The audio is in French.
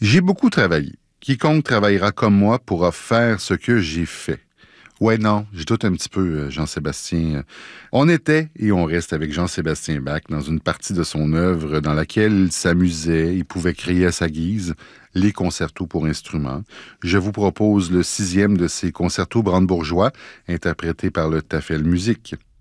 J'ai beaucoup travaillé. Quiconque travaillera comme moi pourra faire ce que j'ai fait. Ouais, non, j'ai tout un petit peu, Jean-Sébastien. On était et on reste avec Jean-Sébastien Bach dans une partie de son œuvre dans laquelle il s'amusait, il pouvait créer à sa guise les concertos pour instruments. Je vous propose le 6e de ces concertos brandebourgeois, interprété par le Tafel Musique.